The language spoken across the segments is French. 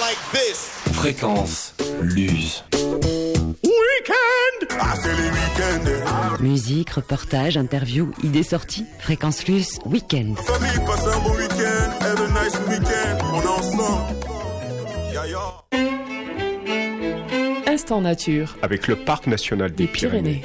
like this. Fréquence Luz. Weekend. Ah, c'est les week-ends. Musique, reportage, interview, idées sorties. Fréquence Luz, week-end. Famille, passe un bon week-end. Have a nice weekend. On est ensemble. Instant nature. Avec le Parc national des Pyrénées.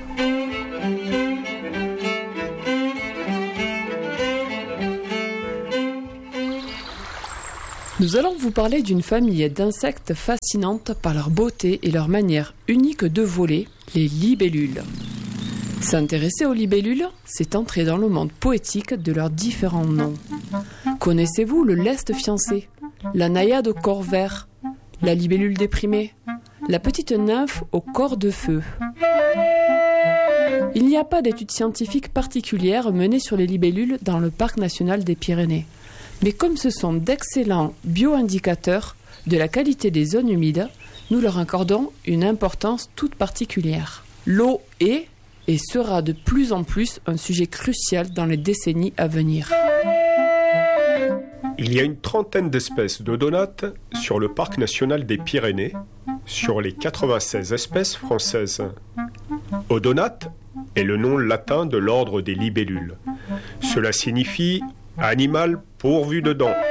Nous allons vous parler d'une famille d'insectes fascinantes par leur beauté et leur manière unique de voler, les libellules. S'intéresser aux libellules, c'est entrer dans le monde poétique de leurs différents noms. Connaissez-vous le leste fiancé, la naïade au corps vert, la libellule déprimée, la petite nymphe au corps de feu? Il n'y a pas d'études scientifiques particulières menées sur les libellules dans le Parc national des Pyrénées. Mais comme ce sont d'excellents bioindicateurs de la qualité des zones humides, nous leur accordons une importance toute particulière. L'eau est et sera de plus en plus un sujet crucial dans les décennies à venir. Il y a une trentaine d'espèces d'odonates sur le Parc national des Pyrénées, sur les 96 espèces françaises. Odonate est le nom latin de l'ordre des libellules. Cela signifie animal pourvu de dents.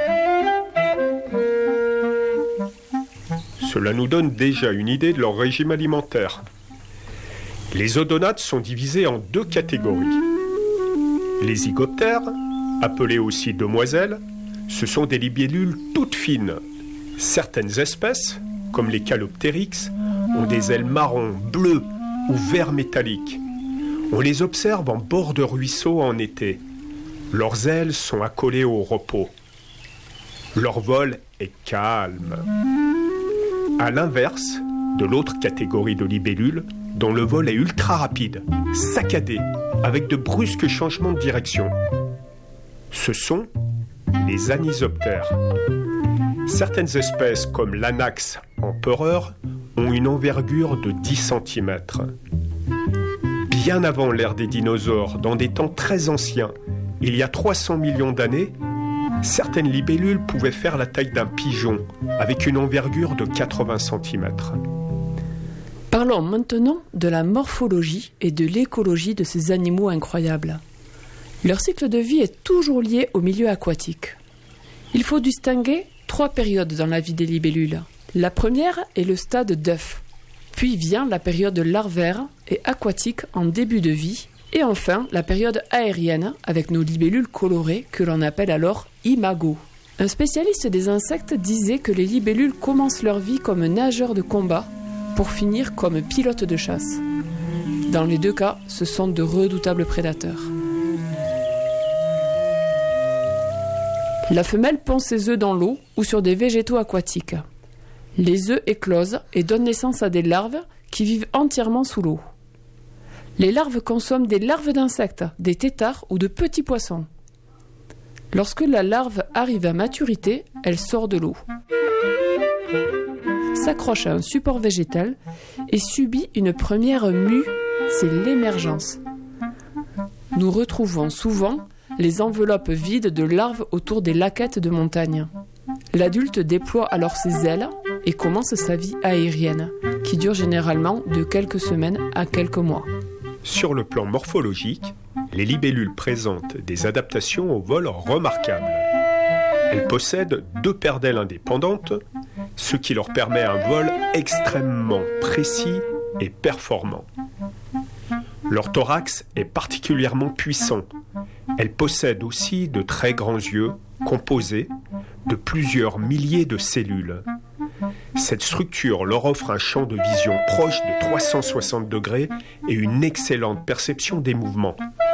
Cela nous donne déjà une idée de leur régime alimentaire. Les odonates sont divisés en deux catégories. Les zygoptères, appelés aussi demoiselles, ce sont des libellules toutes fines. Certaines espèces, comme les Caloptérix, ont des ailes marron, bleues ou vert métallique. On les observe en bord de ruisseau en été. Leurs ailes sont accolées au repos. Leur vol est calme. À l'inverse de l'autre catégorie de libellules, dont le vol est ultra rapide, saccadé, avec de brusques changements de direction. Ce sont les anisoptères. Certaines espèces, comme l'anax empereur, ont une envergure de 10 cm. Bien avant l'ère des dinosaures, dans des temps très anciens, il y a 300 millions d'années, certaines libellules pouvaient faire la taille d'un pigeon, avec une envergure de 80 cm. Parlons maintenant de la morphologie et de l'écologie de ces animaux incroyables. Leur cycle de vie est toujours lié au milieu aquatique. Il faut distinguer 3 périodes dans la vie des libellules. La première est le stade d'œuf, puis vient la période larvaire et aquatique en début de vie, et enfin la période aérienne avec nos libellules colorées que l'on appelle alors imago. Un spécialiste des insectes disait que les libellules commencent leur vie comme nageurs de combat pour finir comme pilotes de chasse. Dans les deux cas, ce sont de redoutables prédateurs. La femelle pond ses œufs dans l'eau ou sur des végétaux aquatiques. Les œufs éclosent et donnent naissance à des larves qui vivent entièrement sous l'eau. Les larves consomment des larves d'insectes, des têtards ou de petits poissons. Lorsque la larve arrive à maturité, elle sort de l'eau, s'accroche à un support végétal et subit une première mue, c'est l'émergence. Nous retrouvons souvent les enveloppes vides de larves autour des laquettes de montagne. L'adulte déploie alors ses ailes et commence sa vie aérienne, qui dure généralement de quelques semaines à quelques mois. Sur le plan morphologique, les libellules présentent des adaptations au vol remarquables. Elles possèdent 2 paires d'ailes indépendantes, ce qui leur permet un vol extrêmement précis et performant. Leur thorax est particulièrement puissant. Elles possèdent aussi de très grands yeux composés de plusieurs milliers de cellules. Cette structure leur offre un champ de vision proche de 360 degrés et une excellente perception des mouvements.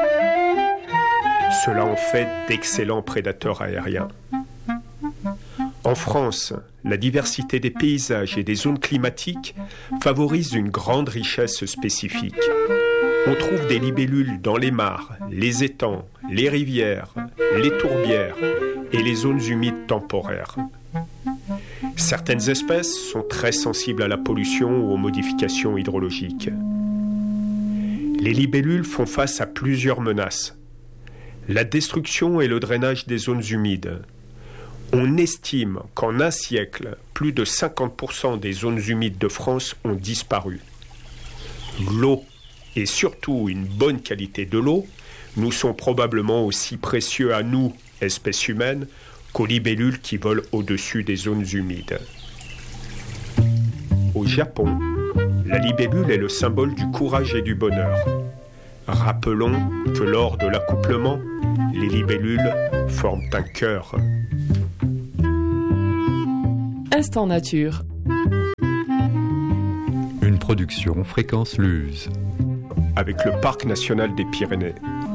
Cela en fait d'excellents prédateurs aériens. En France, la diversité des paysages et des zones climatiques favorise une grande richesse spécifique. On trouve des libellules dans les mares, les étangs, les rivières, les tourbières et les zones humides temporaires. Certaines espèces sont très sensibles à la pollution ou aux modifications hydrologiques. Les libellules font face à plusieurs menaces. La destruction et le drainage des zones humides. On estime qu'en un siècle, plus de 50% des zones humides de France ont disparu. L'eau, et surtout une bonne qualité de l'eau, nous sont probablement aussi précieux à nous, espèces humaines, qu'aux libellules qui volent au-dessus des zones humides. Au Japon, la libellule est le symbole du courage et du bonheur. Rappelons que lors de l'accouplement, les libellules forment un cœur. Instant nature. Une production Fréquence Luz. Avec le Parc national des Pyrénées.